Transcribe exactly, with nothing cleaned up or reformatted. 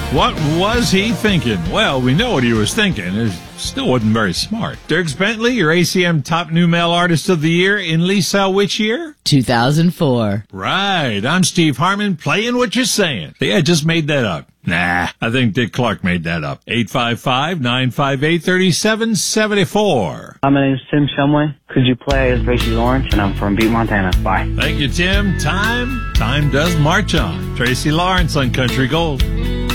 What was he thinking? Well, we know what he was thinking. It still wasn't very smart. Dierks Bentley, your A C M Top New Male Artist of the Year in Lisa which year? two thousand four. Right. I'm Steve Harmon, playing what you're saying. Yeah, I just made that up. Nah, I think Dick Clark made that up. eight five five, nine five eight, three seven seven four. Hi, my name is Tim Shumway. Could you play as Tracy Lawrence? And I'm from Butte, Montana. Bye. Thank you, Tim. Time? Time does march on. Tracy Lawrence on Country Gold.